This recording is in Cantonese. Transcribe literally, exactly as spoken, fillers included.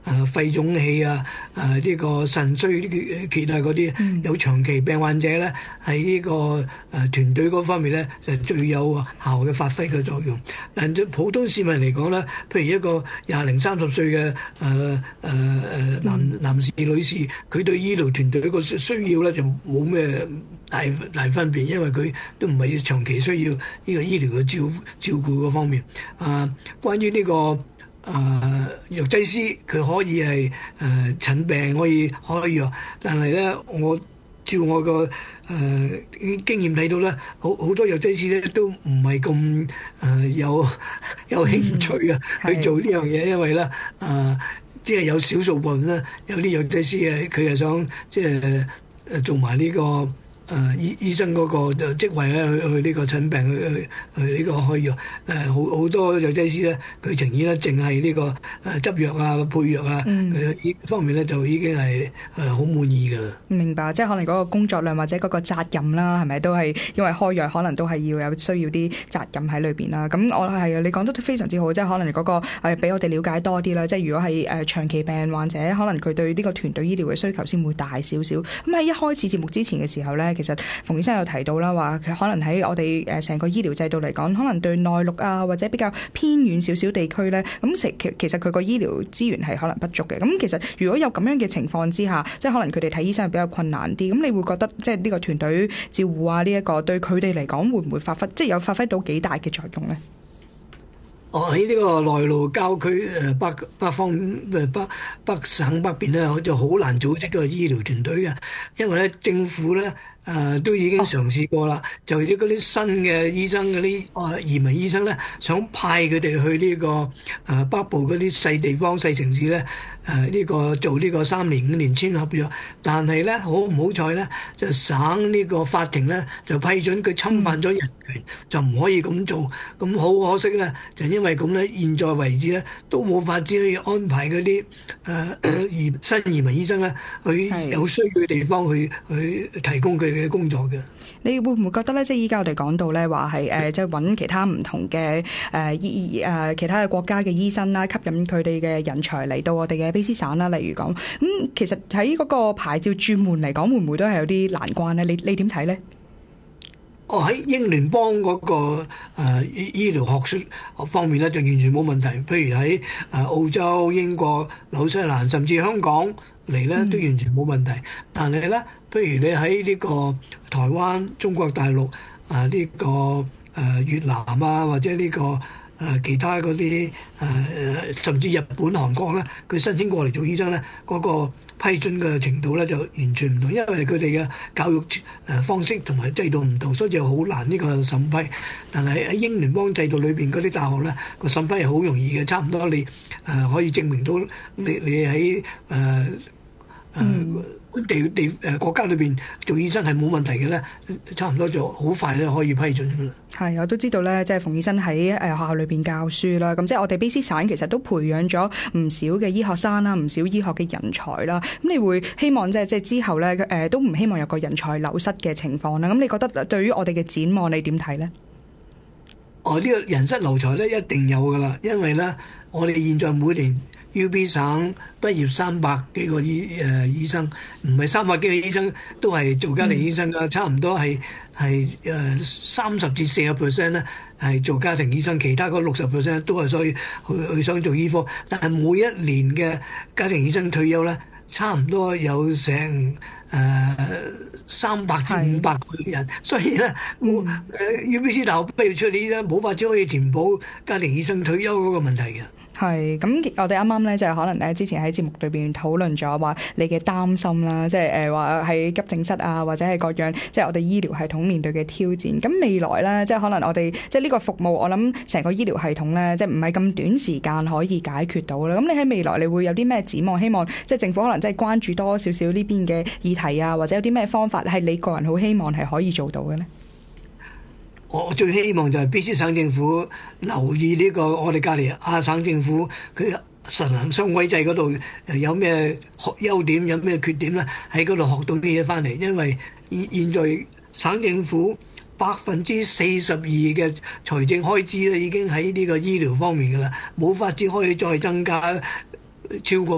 誒肺腫氣啊、誒、啊、呢、這個腎衰竭啊嗰啲、嗯、有長期病患者咧，喺呢、這個誒、呃、團隊嗰方面咧就最有效嘅發揮嘅作用。但對普通市民嚟講咧，譬如一個廿零三十歲嘅誒誒誒男男士、女士，佢對醫療團隊個需要咧就冇咩大大分別，因為佢都唔係長期需要呢個醫療嘅照照顧嗰方面。啊，關於呢、這個誒、呃、藥劑師，佢可以係誒診病，可以開藥，但係咧我照我個誒、呃、經驗睇到咧，好好多藥劑師咧都唔係咁誒有有興趣啊、嗯、去做呢樣嘢，因為咧誒即係有少數部分咧有啲藥劑師啊，佢係想即係誒做埋呢、這個。誒、呃、醫醫生嗰個就職位咧，去去呢個診病，去去去呢個開藥。誒好好多藥劑師咧，佢情願咧淨係呢個誒、呃、執藥啊、配藥啊，佢呢、嗯、方面咧就已經係誒好滿意㗎啦。 明白，即係可能嗰個工作量或者嗰個責任啦，係咪都係因為開藥可能都係要有需要啲責任喺裏邊啦。咁我係啊，你講得非常之好，即係可能嗰、那個誒俾、呃、我哋了解多啲啦。即係如果係誒長期病患者，可能佢對呢個團隊醫療嘅需求先會大少少。咁喺一開始節目之前嘅時候咧，其實馮醫生有提到啦，話佢可能喺我哋誒成個醫療制度嚟講，可能對內陸啊或者比較偏遠少少地區咧，咁其其實佢個醫療資源係可能不足嘅。咁其實如果有咁樣嘅情況之下，即係可能佢哋睇醫生係比較困難啲。咁你會覺得即係呢個團隊照護啊，呢一個對佢哋嚟講會唔會發揮，即係有發揮到幾大嘅作用咧？ 哦，喺呢個內陸郊區誒北北方誒北北省北邊咧，就好難組織個醫療團隊嘅，因為咧政府咧。誒、呃、都已經嘗試過啦，就啲嗰啲新嘅醫生嗰啲誒移民醫生咧，想派佢哋去呢、這個誒、呃、北部嗰啲細地方細城市咧，誒、呃、呢、這個做呢個三年五年簽合約，但係咧好唔好彩咧，就省呢個法庭咧就批准佢侵犯咗人權，就唔可以咁做。咁好可惜咧，就因為咁咧，現在為止咧都冇法子可以安排嗰啲誒移新移民醫生咧去有需要嘅地方去去提供佢嘅工作嘅。你會唔會覺得咧？即係依家我哋講到咧，話係誒，即係揾其他唔同嘅誒醫誒其他嘅國家嘅醫生啦，吸引佢哋嘅人才嚟到我哋嘅卑詩省啦。例如講，咁、嗯、其實喺嗰個牌照轉換嚟講，會唔會都係有啲難關咧？你你點睇咧？哦，喺英聯邦嗰、那個誒、呃、醫醫療學術方面咧，就完全冇問題。譬如喺誒、呃、澳洲、英國、紐西蘭，甚至香港嚟咧，都完全冇問題。嗯、但係咧，譬如你喺呢個台灣、中國大陸啊，呢、這個誒、呃、越南啊，或者呢、這個誒、呃、其他嗰啲誒，甚至日本、韓國咧，佢申請過嚟做醫生咧，嗰、那個批准嘅程度咧就完全唔同，因為佢哋嘅教育誒方式同埋制度唔同，所以就好難呢個審批。但係喺英聯邦制度裏邊嗰啲大學咧，個審批係好容易嘅，差唔多你誒、呃、可以證明到你你喺誒誒本地地誒國家裏邊做醫生係冇問題嘅咧，差唔多就好快咧可以批准㗎啦。係，我都知道咧，即係馮醫生喺誒學校裏邊教書啦。咁即係我哋卑詩省其實都培養咗唔少嘅醫學生啦，唔少醫學嘅人才啦。咁你會希望即係即係之後咧誒都唔希望有個人才流失嘅情況啦。咁你覺得對於我哋嘅展望，你點睇咧？哦，呢個人失流才咧一定有㗎啦，因為咧我哋現在每年 U B 省畢業三百幾個醫誒、呃、醫生，唔係三百幾個醫生都係做家庭醫生㗎，嗯、差唔多係係誒三十至四十 percent 咧係做家庭醫生，其他嗰六十 percent 都係所以去去想做醫科，但係每一年嘅家庭醫生退休咧，差唔多有成誒三百至五百個人，所以咧我誒 U B C 大學畢業出嚟醫生冇法子可以填補家庭醫生退休嗰個問題嘅。係，咁我哋啱啱咧就係可能咧之前喺節目裏邊討論咗話你嘅擔心啦，即係誒話喺急症室啊或者係各樣，即係我哋醫療系統面對嘅挑戰。咁未來咧，即係可能我哋即係呢個服務，我諗成個醫療系統咧，即係唔係咁短時間可以解決到啦。咁你喺未來你會有啲咩展望？希望即係政府可能即係關注多少少呢邊嘅議題啊，或者有啲咩方法係你個人好希望係可以做到嘅咧？我最希望就係卑詩省政府留意呢個我哋隔離亞省政府佢實行雙軌制嗰度有咩學優點，有咩缺點咧，喺嗰度學到啲嘢翻嚟。因為現現在省政府百分之四十二嘅財政開支咧已經喺呢個醫療方面㗎啦，冇法子可以再增加超過